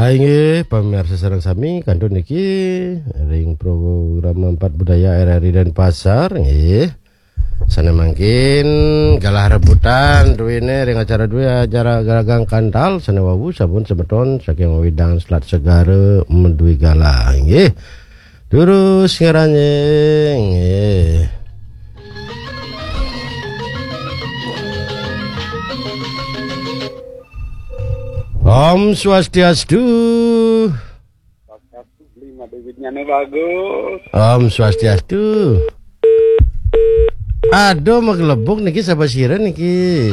Inggih pamirsa sareng sami kantun niki ring program 4 budaya RRI dan pasar nggih. Sana mangkin galah rebutan duwine ring acara galagang kantal sana wawu sabun sebeton saking widang selat segara mendui galah nggih. Terus ngaranye nggih. Om Swastiastu. Lima bibitnya nih bagus. Om Swastiastu. Aduh maglebuk niki sapa sira niki.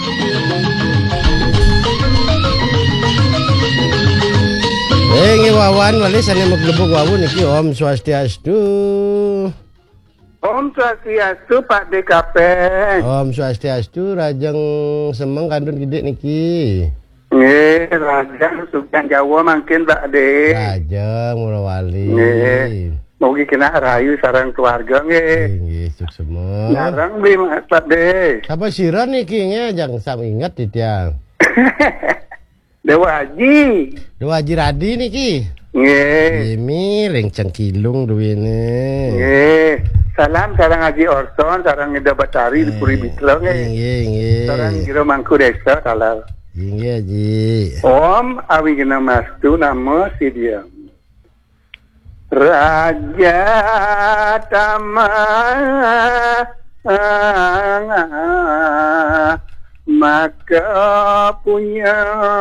Wawan wali sana maglebuk wawu niki Om Swastiastu. Om Swastiastu Pak DKP. Om Swastiastu rajeng semeng kandun gede niki. Nggih, rajang sukan Jawa mungkin Pak De. Rajeng mula wali. Nggih. Mugi kena rayu sareng keluarga nggih. Nggih, suk semua. Larang beli Pak De. Sapa sira niki nge jang sam inget titiang. Dewa Haji. Dewa Haji Radi niki. Nggih. Ini ring cengkilung duwine. Nggih. Salam sareng Haji Orson, sareng Ida Batari di Puri Bitlo nggih. Nggih. Sareng Giro Mangku Desa salam. Nggih Haji. Om awi kena mastu nama si dia. Raja Tama maka punya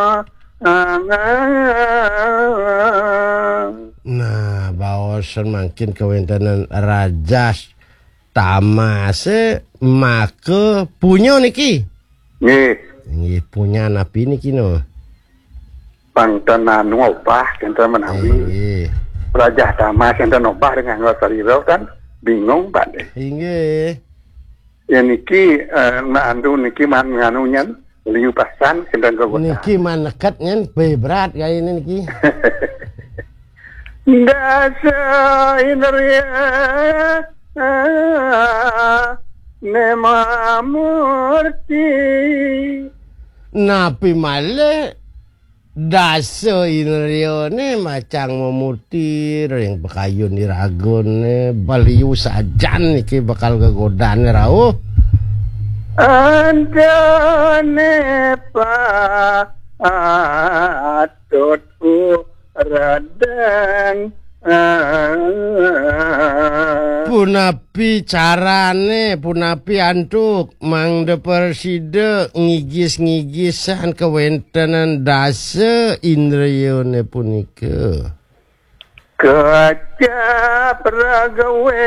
Nah, bawasan makin kewentanan Raja Tamase maka punya niki. Nggih. Nggih punya napi niki no. Pangtenan ngobah kenta menawi. Nggih. Raja Tama kenta ngobah dengan ngosariro kan bingung Pak deh. Nggih. Ya niki andu niki man nganunya liu pasan kenta ngobah. Niki man nekat nyen berat kaya ini niki. Dasa indriya nema murti Napi male dasa inrione macang memuti ring pakayun iragone baliu sajan niki bakal kegodane rawuh. Andane pa atutku radang Punapi carane, punapi antuk mangde persida ngigis-ngigisan kewentanan dasa indriyone punika. Kaca pragawe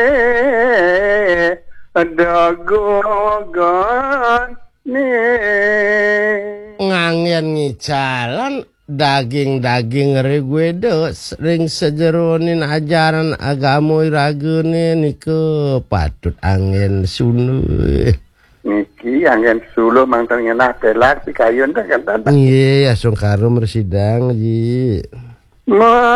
dagogon ne Ngangen ngicalan daging-daging reguedo ring sejeronin ajaran agama iragene niku patut angin sunu. Niki angin sulu mangtang ngenah pelak pikayun tak kan. Iya, asung karo mersidang ji.